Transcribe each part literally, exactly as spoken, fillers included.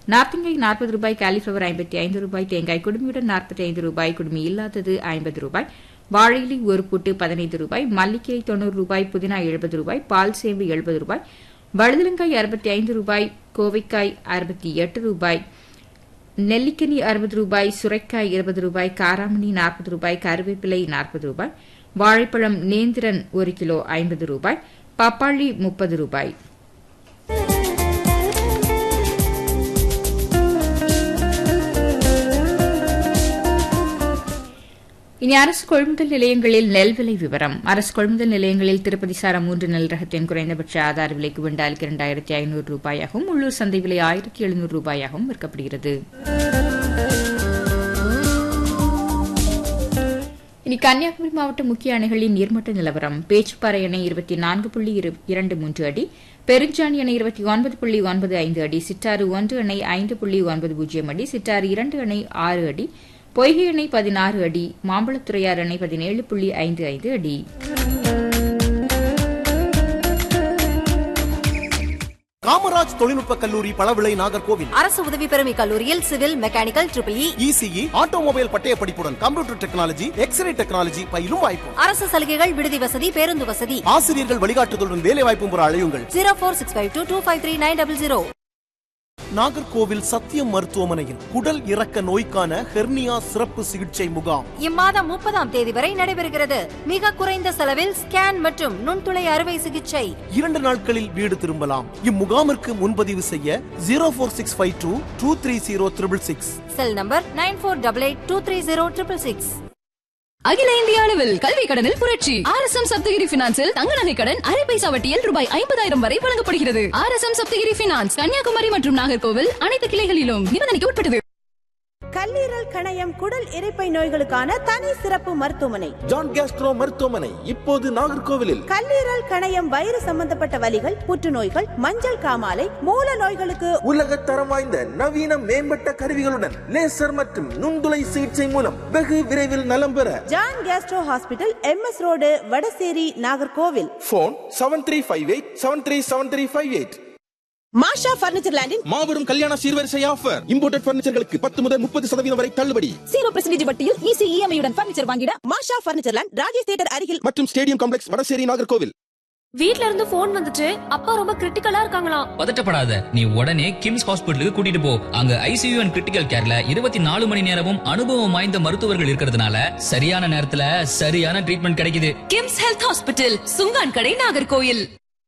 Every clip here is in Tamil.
நார்த்தங்காய் நாற்பது ரூபாய், காலிஃபிளவர் ஐம்பத்தி ஐந்து ரூபாய், தேங்காய் குடுமியுடன் நாற்பத்தி ஐந்து ரூபாய், குடுமி இல்லாதது ஐம்பது ரூபாய், வாழையிலை ஒரு புட்டு பதினைந்து ரூபாய், மல்லிக்கீரை தொண்ணூறு ரூபாய், புதினா எழுபது ரூபாய், பால் சேம்பு எழுபது ரூபாய், வழுதலங்காய் அறுபத்தி ஐந்து ரூபாய், கோவைக்காய் அறுபத்தி எட்டு ரூபாய், நெல்லிக்கனி அறுபது ரூபாய், சுரைக்காய் இருபது ரூபாய், காராமணி நாற்பது ரூபாய், கருவேப்பிலை நாற்பது ரூபாய், வாழைப்பழம் நேந்திரன் ஒரு கிலோ ஐம்பது ரூபாய், பப்பாளி முப்பது ரூபாய். இனி அரசு கொள்முதல் நிலையங்களில் நெல் விலை விவரம். அரசு கொள்முதல் நிலையங்களில் திருப்பதி சாரம் மூன்று நெல் ரகத்தின் குறைந்தபட்ச ஆதார விலை குவிண்டாலுக்கு இரண்டாயிரத்தி ஐநூறு ரூபாயாகவும், உள்ளூர் சந்தை விலை ஆயிரத்தி எழுநூறு ரூபாயாகவும் விற்கப்படுகிறது. இனி கன்னியாகுமரி மாவட்ட முக்கிய அணைகளின் நீர்மட்ட நிலவரம். பேச்சுப்பாறை அணை இருபத்தி நான்கு புள்ளி இரண்டு மூன்று அடி, பெருஞ்சாணி அணை இருபத்தி ஒன்பது புள்ளி ஒன்பது ஐந்து அடி, சிட்டாறு ஒன்று அணை ஐந்து புள்ளி ஒன்பது பூஜ்ஜியம் அடி, சிட்டாறு இரண்டு அணை ஆறு அடி, பொய்கை அணை பதினாறு அடி, மாம்பழத்துறையார் அணை பதினேழு புள்ளி ஐந்து ஐந்து அடி. காமராஜ் தொழில்நுட்ப கல்லூரி பழவிளை நாகர்கோவில். அரசு உதவி பெறும் கல்லூரியில் civil, mechanical, triple E, ECE, automobile பட்டய படிப்புடன் கம்ப்யூட்டர் டெக்னாலஜி, எக்ஸ்ரே டெக்னாலஜி பயிலும் வாய்ப்பு. அரசு சலுகைகள், விடுதி வசதி, பேருந்து வசதி, ஆசிரியர்கள் வழிகாட்டுதலுடன் வேலை வாய்ப்பும் பெற அழையுங்கள். ஜீரோ போர் six five two two five three nine double zero. Nagercoil சத்தியம் மருத்துவமனையில் குடல் இறக்க நோய்க்கான ஹெர்னியா சிறப்பு சிகிச்சை முகாம் இம்மாதம் முப்பதாம் தேதி வரை நடைபெறுகிறது. மிக குறைந்த செலவில் ஸ்கேன் மற்றும் நுண்துளை அறுவை சிகிச்சை. இரண்டு நாட்களில் வீடு திரும்பலாம். இம்முகாமிற்கு முன்பதிவு செய்ய ஜீரோ போர் six five two two three zero triple six. Cell number nine போர் double eight two three zero triple six. அகில இந்திய அளவில் கல்வி கடனில் புரட்சி. ஆர் எஸ் எம் சப்தகிரி பினான்சில் தங்க நகை கடன் அரை பைசா வட்டியில் ரூபாய் ஐம்பதாயிரம் வரை வழங்கப்படுகிறது. R S M Saptagiri finance Kanyakumari மற்றும் நாகர்கோவில் அனைத்து கிளைகளிலும் நிபந்தனைக்கு உட்பட்டது. கல்லீரல், கணையம், குடல் இரைப்பை நோய்களுக்கான தனி சிறப்பு மருத்துவமனை ஜான் கேஸ்ட்ரோ மருத்துவமனை இப்போது நாகர்கோவிலில். கல்லீரல், கணையம், வயிறு சம்பந்தப்பட்ட வலிகள், புற்றுநோய்கள், மஞ்சள் காமாலை, மூல நோய்களுக்கு உலக தரம் வாய்ந்த நவீன மேம்பட்ட கருவிகளுடன் லேசர் மற்றும் நுண்துளை சிகிச்சை மூலம் வெகு விரைவில் நலம் பெற John Castro hospital, M S road, Vadasery, Nagercoil. Phone seven three five eight seven three seven three five eight. மாஷா பர்னிச்சர் லேண்டின் மாபெரும் கல்யாண சீர்வரிசை ஆஃபர். இம்போர்ட்டட் பர்னிச்சர்களுக்கு பத்து முதல் முப்பது சதவீதம் வரை தள்ளுபடி. ஜீரோ பர்சன்டேஜ் வட்டியில் ஈஸி இஎம்ஐயுடன் பர்னிச்சர் வாங்கிட மாஷா பர்னிச்சர் லேண்ட், ராஜேஷ் தியேட்டர் அருகில் மற்றும் ஸ்டேடியம் காம்ப்ளெக்ஸ், வடசேரி, நாகர்கோவில். வீட்ல இருந்து போன் வந்துச்சு, அப்பா ரொம்ப கிரிட்டிக்கலா இருக்காங்களாம். பதட்டப்படாத, நீ உடனே கிம்ஸ் ஹாஸ்பிட்டலுக்கு கூட்டிட்டு போ. அங்க ஐசியூ அண்ட் கிரிட்டிக்கல் கேர்ல இருபத்தி நாலு மணி நேரமும் அனுபவம் வாய்ந்த மருத்துவர்கள் இருக்கிறதுனால சரியான நேரத்துல சரியான ட்ரீட்மெண்ட் கிடைக்குது. கிம்ஸ் ஹெல்த் ஹாஸ்பிட்டல், சுங்கான் கடை, நாகர்கோவில்.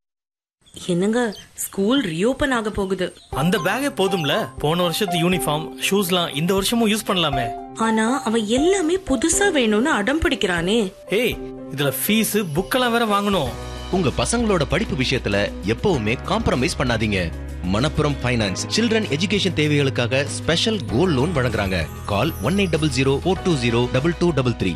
என்னங்க, ஸ்கூல் ரீஓபன் ஆக போகுது. அந்த பேக்கே போதும்ல, போன வருஷத்து யூனிஃபார்ம் ஷூஸ்லாம் இந்த வருஷமும் யூஸ் பண்ணலாமே. ஆனா அவன் எல்லாமே புதுசா வேணும்னு அடம் பிடிக்கிறானே. ஏய், இதுல ஃபீஸ் புக்கெல்லாம் வேற வாங்கணும். உங்க பசங்களோட படிப்பு விஷயத்துல எப்பவுமே காம்ப்ரமைஸ் பண்ணாதீங்க. மணப்புரம் ஃபைனான்ஸ் சில்ட்ரன் எஜுகேஷன் தேவைகளுக்காக ஸ்பெஷல் கோல்ட் லோன் வழங்குறாங்க. கால் one eight double zero four two zero double two double three.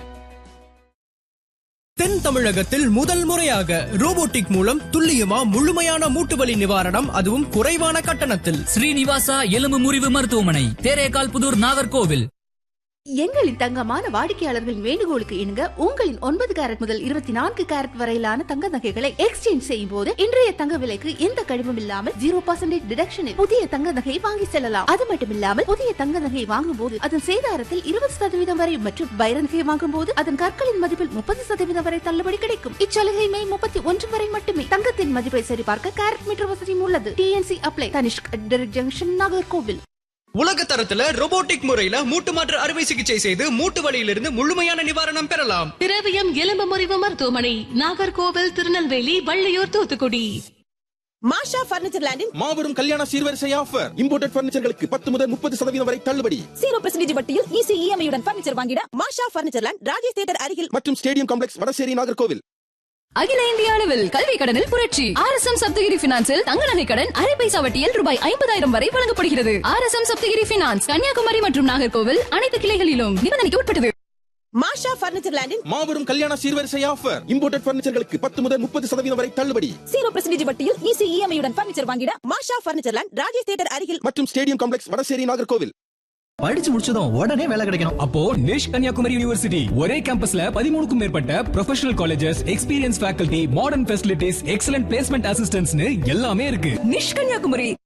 தென் தமிழகத்தில் முதல் முறையாக ரோபோட்டிக் மூலம் துல்லியமா முழுமையான மூட்டுவலி நிவாரணம், அதுவும் குறைவான கட்டணத்தில். ஸ்ரீனிவாசா எலும்பு முறிவு மருத்துவமனை, தேரேகால் புதூர், நாகர்கோவில். எங்களின் தங்கமான வாடிக்கையாளர்களின் வேண்டுகோளுக்கு இணங்க உங்களின் ஒன்பது கேரட் முதல் இருபத்தி நான்கு கேரட் வரையிலான தங்க நகைகளை எக்ஸ்சேஞ்ச் செய்யும் போது இன்றைய தங்க விலைக்கு எந்த கழிவும் இல்லாமல் ஜீரோ பர்சன்டேஜ் டிடக்ஷனில் புதிய தங்க நகை வாங்கி செல்லலாம். அது மட்டுமில்லாமல் புதிய தங்க நகை வாங்கும் போது அதன் சேதாரத்தில் இருபது சதவீதம் வரை மற்றும் வைர நகை வாங்கும் போது அதன் கற்களின் மதிப்பில் முப்பது சதவீதம் வரை தள்ளுபடி கிடைக்கும். இச்சலுகை மே முப்பத்தி ஒன்று வரை மட்டுமே. தங்கத்தின் மதிப்பை சரிபார்க்க கேரட் மீட்டர் வசதியும் உள்ளது. DNC apply. Tanishq junction, Nagercoil. உலக தரத்துல ரோபோட்டிக் முறையில மூட்டு மாற்று அறுவை சிகிச்சை செய்து மூட்டு வலியிலிருந்து முழுமையான நிவாரணம் பெறலாம். திரவியம் எலும்பு முறிவு மருத்துவமனை, நாகர்கோவில், திருநெல்வேலி, வள்ளியூர், தூத்துக்குடி. மாஷா பர்னிச்சர் லேண்டின் மாபெரும் கல்யாண சீர்வரிசை ஆஃபர். இம்போர்ட்டட் பர்னிச்சர்களுக்கு பத்து முதல் முப்பது சதவீதம் வரை தள்ளுபடி. ஜீரோ பர்சன்டேஜ் வட்டியில் ஈஸி இஎம்ஐயுடன் பர்னிச்சர் வாங்கிட மாஷா பர்னிச்சர் லேண்ட், ராஜேஷ் தியேட்டர் அருகில் மற்றும் ஸ்டேடியம் காம்ப்ளெக்ஸ், வடசேரி, நாகர்கோவில். அகில இந்திய அளவில் கல்வி கடனில் புரட்சி. ஆர் எஸ் எம் சப்தகிரி பினான்சில் தங்க நகை கடன் அரை பைசா வட்டியில் ரூபாய் ஐம்பதாயிரம் வரை வழங்கப்படுகிறது. R S M Saptagiri finance Kanyakumari மற்றும் நாகர்கோவில் அனைத்து கிளைகளிலும் நிபந்தனைக்கு உட்பட்டது. மாஷா பர்னிச்சர் லேண்டின் மாபெரும் கல்யாண சீர்வரிசை ஆஃபர். இம்போர்ட்டட் பர்னிச்சர்களுக்கு பத்து முதல் முப்பது சதவீதம் வரை தள்ளுபடி. ஜீரோ பர்சன்டேஜ் வட்டியில் ஈஸி இஎம்ஐயுடன் பர்னிச்சர் வாங்கிட மாஷா பர்னிச்சர் லேண்ட், ராஜேஷ் தியேட்டர் அருகில் மற்றும் ஸ்டேடியம் காம்ப்ளெக்ஸ், வடசேரி, நாகர்கோவில். படிச்சு முடிச்சதும் உடனே வேலை கிடைக்கணும். அப்போ நிஷ் கன்னியாகுமரி யூனிவர்சிட்டி ஒரே கேம்பஸ்ல பதிமூணுக்கும் மேற்பட்ட professional colleges, experience faculty, modern facilities, excellent placement அசிஸ்டன்ட்ஸ்னு எல்லாமே இருக்கு. நிஷ் கன்னியாகுமரி.